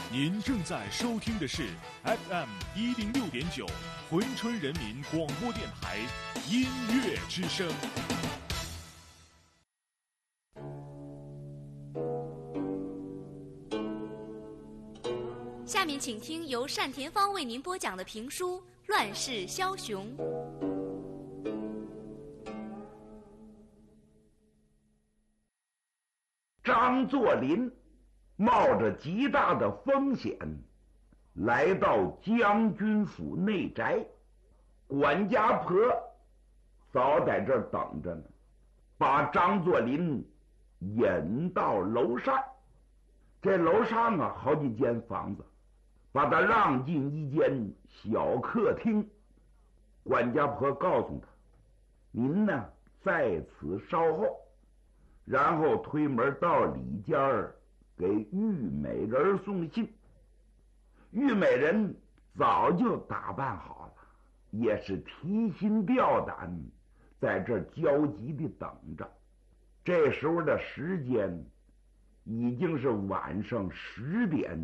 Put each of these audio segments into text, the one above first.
您正在收听的是 FM106.9珲春人民广播电台音乐之声。 下面请听由单田芳为您播讲的评书《乱世枭雄》。 张作霖冒着极大的风险来到将军府内宅，管家婆早在这儿等着呢，把张作霖引到楼上。这楼上啊好几间房子，把他让进一间小客厅。管家婆告诉他，您呢在此稍后，然后推门到里间给玉美人送信。玉美人早就打扮好了，也是提心吊胆在这焦急地等着。这时候的时间已经是晚上10点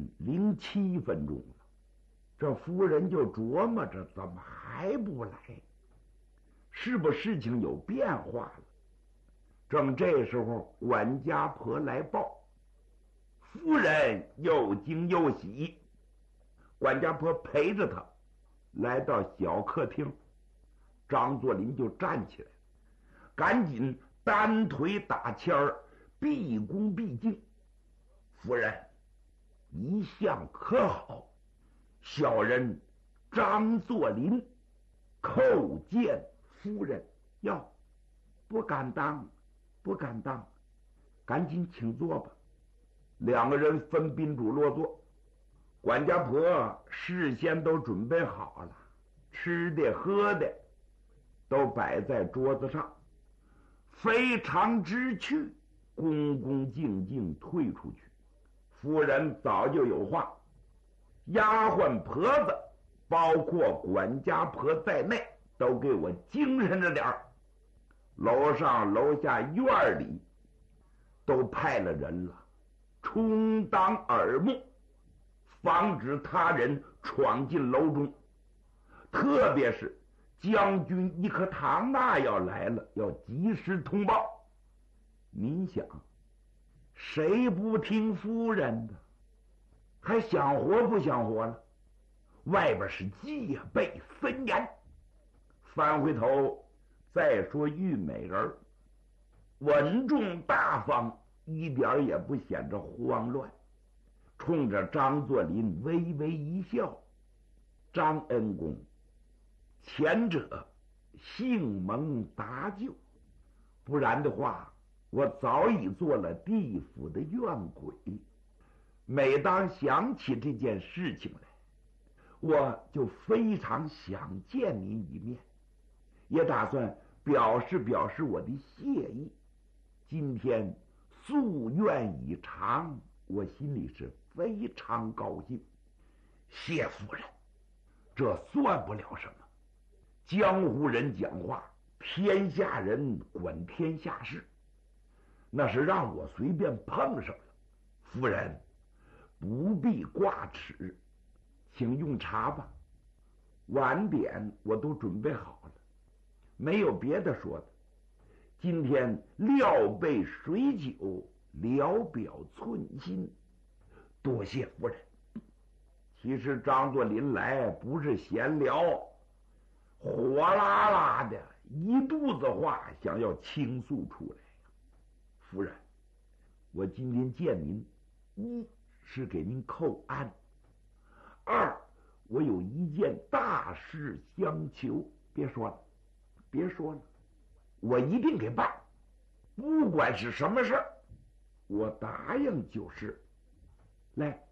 07分钟了。这夫人就琢磨着怎么还不来，是不是事情有变化了？正这时候管家婆来报，夫人又惊又喜。管家婆陪着他来到小客厅，张作霖就站起来，赶紧单腿打签儿，毕恭毕敬。夫人一向可好，小人张作霖叩见夫人。哟，不敢当，不敢当，赶紧请坐吧。两个人分宾主落座，管家婆事先都准备好了，吃的喝的都摆在桌子上，非常知趣，恭恭敬敬退出去。夫人早就有话，丫鬟婆子包括管家婆在内都给我精神着点儿。楼上楼下院里都派了人了，充当耳目，防止他人闯进楼中。特别是将军一颗糖那要来了，要及时通报。您想，谁不听夫人的，还想活不想活了？外边是戒备森严。翻回头再说玉美人，稳重大方，一点也不显着慌乱，冲着张作霖微微一笑。张恩公，前者幸蒙搭救，不然的话我早已做了地府的怨鬼。每当想起这件事情来，我就非常想见您一面，也打算表示表示我的谢意。今天夙愿已偿，我心里是非常高兴。谢夫人，这算不了什么。江湖人讲话，天下人管天下事，那是让我随便碰上了。夫人不必挂齿，请用茶吧。晚点我都准备好了，没有别的说的。今天料备水酒，聊表寸心，多谢夫人。其实张作霖来不是闲聊，火辣辣的一肚子话想要倾诉出来。夫人，我今天见您，一是给您叩安，二我有一件大事相求。别说了，别说了，我一定给办，不管是什么事儿，我答应就是。来，